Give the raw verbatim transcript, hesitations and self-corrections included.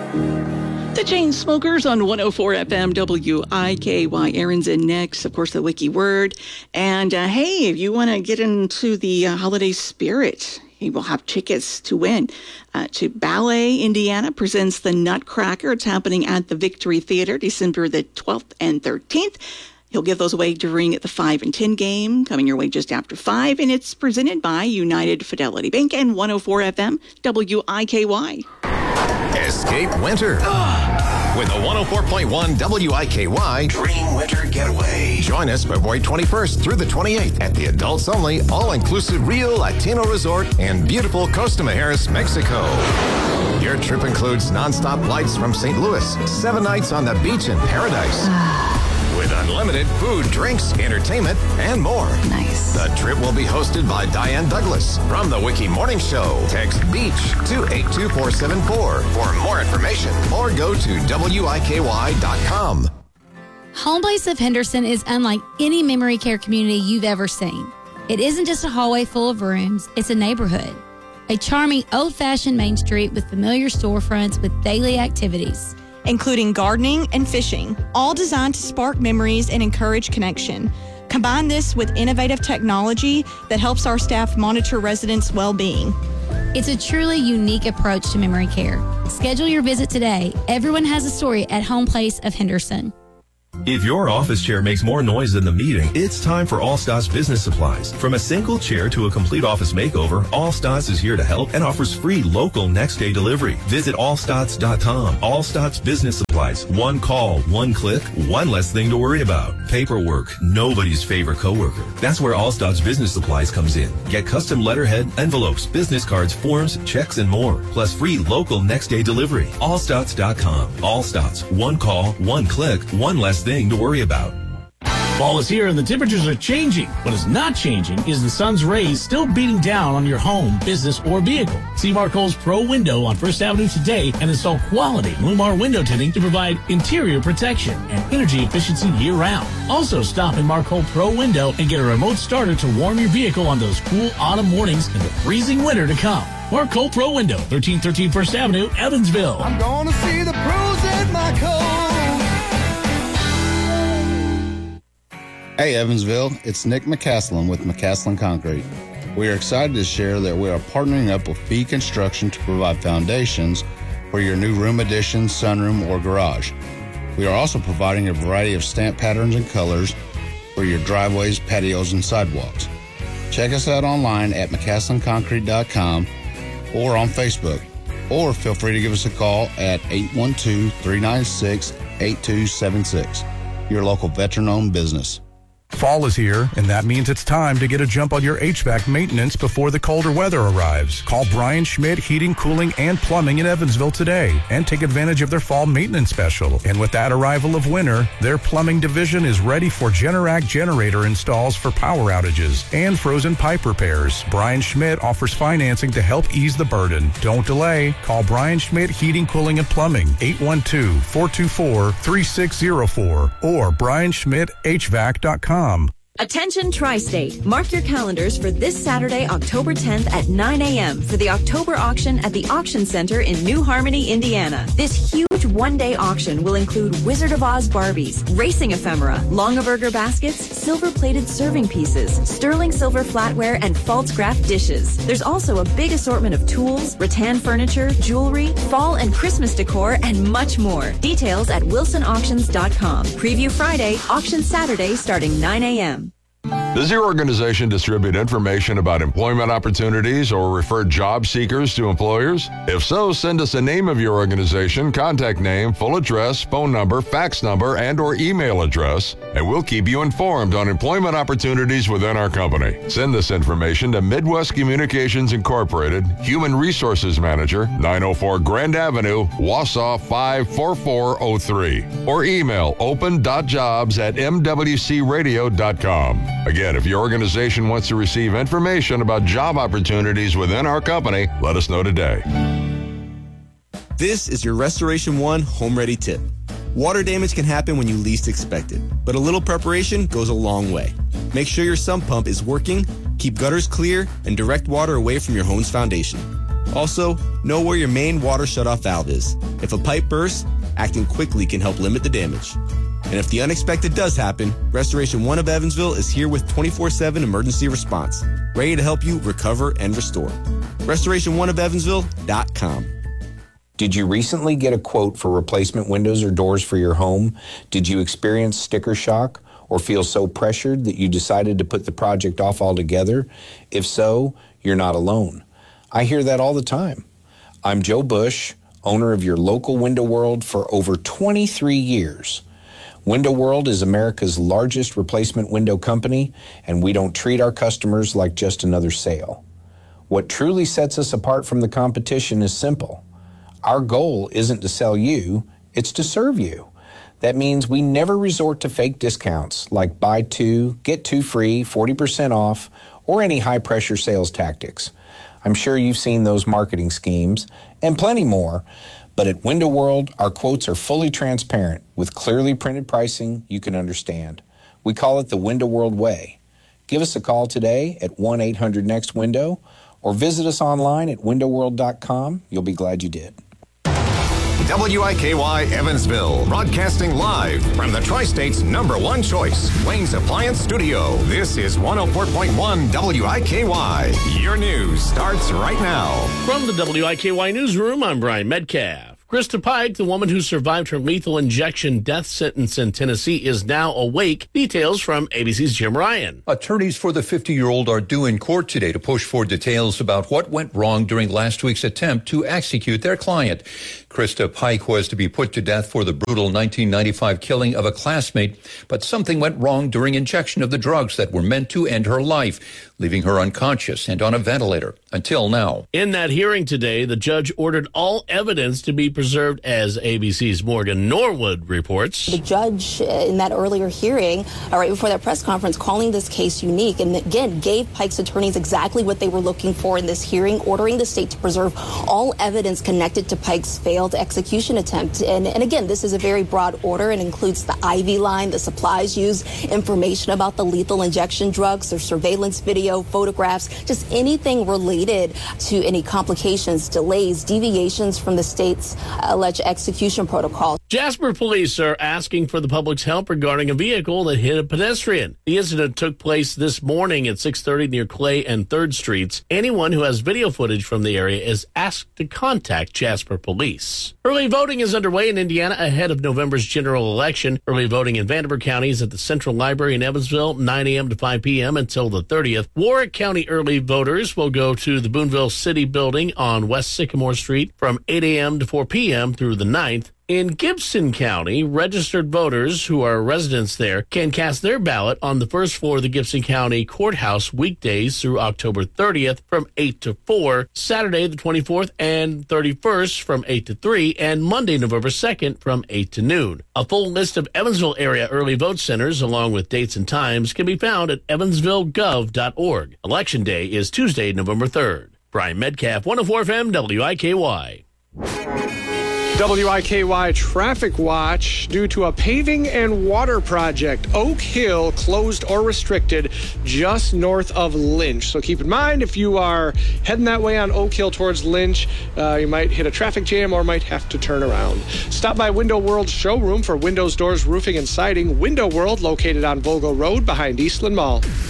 The Chainsmokers on one oh four F M W I K Y. Aaron's in next, of course, the Wiki Word. And uh, hey, if you want to get into the uh, holiday spirit, you will have tickets to win. Uh, to Ballet Indiana presents the Nutcracker. It's happening at the Victory Theater, December the twelfth and thirteenth. He'll give those away during the five and ten game, coming your way just after five. And it's presented by United Fidelity Bank and one oh four F M W I K Y. Escape winter with the one oh four point one W I K Y Dream Winter Getaway. Join us February twenty-first through the twenty-eighth at the adults only all-inclusive Rio Latino Resort in beautiful Costa Mujeres, Mexico. Your trip includes nonstop flights from Saint Louis, seven nights on the beach in paradise. With unlimited food, drinks, entertainment, and more. Nice. The trip will be hosted by Diane Douglas from the Wiki Morning Show. Text BEACH to eight two four seven four for more information or go to W I K Y dot com. Home Place of Henderson is unlike any memory care community you've ever seen. It isn't just a hallway full of rooms, it's a neighborhood. A charming, old-fashioned main street with familiar storefronts with daily activities, including gardening and fishing, all designed to spark memories and encourage connection. Combine this with innovative technology that helps our staff monitor residents' well-being. It's a truly unique approach to memory care. Schedule your visit today. Everyone has a story at Home Place of Henderson. If your office chair makes more noise than the meeting, it's time for Allstats Business Supplies. From a single chair to a complete office makeover, Allstats is here to help and offers free local next-day delivery. Visit allstats dot com. Allstats Business Supplies. One call, one click, one less thing to worry about. Paperwork, nobody's favorite coworker. That's where Allstats Business Supplies comes in. Get custom letterhead, envelopes, business cards, forms, checks, and more. Plus free local next-day delivery. allstats dot com. Allstats. One call, one click, one less thing to worry about. Fall is here and the temperatures are changing. What is not changing is the sun's rays still beating down on your home, business, or vehicle. See Marcole's Pro Window on First Avenue today and install quality Lumar window tinting to provide interior protection and energy efficiency year-round. Also, stop in Marcole Pro Window and get a remote starter to warm your vehicle on those cool autumn mornings and the freezing winter to come. Marcole Pro Window, thirteen thirteen First Avenue, Evansville. I'm gonna see the pros at Marcole. Hey Evansville, it's Nick McCaslin with McCaslin Concrete. We are excited to share that we are partnering up with Fee Construction to provide foundations for your new room addition, sunroom, or garage. We are also providing a variety of stamp patterns and colors for your driveways, patios, and sidewalks. Check us out online at mccaslin concrete dot com or on Facebook, or feel free to give us a call at eight one two, three nine six, eight two seven six. Your local veteran-owned business. Fall is here, and that means it's time to get a jump on your H V A C maintenance before the colder weather arrives. Call Brian Schmidt Heating, Cooling, and Plumbing in Evansville today and take advantage of their fall maintenance special. And with that arrival of winter, their plumbing division is ready for Generac generator installs for power outages and frozen pipe repairs. Brian Schmidt offers financing to help ease the burden. Don't delay. Call Brian Schmidt Heating, Cooling, and Plumbing, eight one two, four two four, three six zero four or brian schmidt h v a c dot com. Attention Tri-State. Mark your calendars for this Saturday, October tenth at nine a.m. for the October auction at the Auction Center in New Harmony, Indiana. This huge one-day auction will include Wizard of Oz Barbies, racing ephemera, Longaberger baskets, silver-plated serving pieces, sterling silver flatware, and Pfaltzgraff dishes. There's also a big assortment of tools, rattan furniture, jewelry, fall and Christmas decor, and much more. Details at wilson auctions dot com. Preview Friday, auction Saturday starting nine a.m. Does your organization distribute information about employment opportunities or refer job seekers to employers? If so, send us a name of your organization, contact name, full address, phone number, fax number, and or email address, and we'll keep you informed on employment opportunities within our company. Send this information to Midwest Communications Incorporated, Human Resources Manager, nine oh four Grand Avenue, Wausau five four four oh three, or email open dot jobs at m w c radio dot com. Again, if your organization wants to receive information about job opportunities within our company, let us know today. This is your Restoration One Home Ready tip. Water damage can happen when you least expect it, but a little preparation goes a long way. Make sure your sump pump is working, keep gutters clear, and direct water away from your home's foundation. Also, know where your main water shutoff valve is. If a pipe bursts, acting quickly can help limit the damage. And if the unexpected does happen, Restoration One of Evansville is here with twenty-four seven emergency response, ready to help you recover and restore. restoration one of evansville dot com. Did you recently get a quote for replacement windows or doors for your home? Did you experience sticker shock or feel so pressured that you decided to put the project off altogether? If so, you're not alone. I hear that all the time. I'm Joe Bush, owner of your local Window World for over twenty-three years. Window World is America's largest replacement window company, and we don't treat our customers like just another sale. What truly sets us apart from the competition is simple. Our goal isn't to sell you, it's to serve you. That means we never resort to fake discounts like buy two, get two free, forty percent off, or any high-pressure sales tactics. I'm sure you've seen those marketing schemes, and plenty more, but at Window World, our quotes are fully transparent with clearly printed pricing you can understand. We call it the Window World way. Give us a call today at one eight hundred next window or visit us online at window world dot com. You'll be glad you did. W I K Y Evansville, broadcasting live from the Tri-State's number one choice, Wayne's Appliance Studio. This is one oh four point one W I K Y. Your news starts right now. From the W I K Y Newsroom, I'm Brian Metcalf. Krista Pike, the woman who survived her lethal injection death sentence in Tennessee, is now awake. Details from A B C's Jim Ryan. Attorneys for the fifty-year-old are due in court today to push for details about what went wrong during last week's attempt to execute their client. Krista Pike was to be put to death for the brutal nineteen ninety-five killing of a classmate, but something went wrong during injection of the drugs that were meant to end her life, leaving her unconscious and on a ventilator until now. In that hearing today, the judge ordered all evidence to be preserved, as A B C's Morgan Norwood reports. The judge in that earlier hearing, uh, right before that press conference, calling this case unique, and again gave Pike's attorneys exactly what they were looking for in this hearing, ordering the state to preserve all evidence connected to Pike's failed execution attempt. And, and again, this is a very broad order and includes the I V line, the supplies used, information about the lethal injection drugs, their surveillance video, photographs, just anything related to any complications, delays, deviations from the state's alleged execution protocol. Jasper police are asking for the public's help regarding a vehicle that hit a pedestrian. The incident took place this morning at six thirty near Clay and third Streets. Anyone who has video footage from the area is asked to contact Jasper police. Early voting is underway in Indiana ahead of November's general election. Early voting in Vanderburgh County is at the Central Library in Evansville, nine a.m. to five p.m. until the thirtieth. Warwick County early voters will go to the Boonville City Building on West Sycamore Street from eight a.m. to four p.m. through the ninth. In Gibson County, registered voters who are residents there can cast their ballot on the first floor of the Gibson County Courthouse weekdays through October thirtieth from eight to four, Saturday the twenty-fourth and thirty-first from eight to three, and Monday, November second from eight to noon. A full list of Evansville area early vote centers along with dates and times can be found at evansville gov dot org. Election Day is Tuesday, November third. Brian Metcalf, one oh four F M W I K Y. W I K Y Traffic Watch. Due to a paving and water project, Oak Hill closed or restricted just north of Lynch. So keep in mind, if you are heading that way on Oak Hill towards Lynch, uh, you might hit a traffic jam or might have to turn around. Stop by Window World showroom for windows, doors, roofing, and siding. Window World, located on Vogel Road behind Eastland Mall.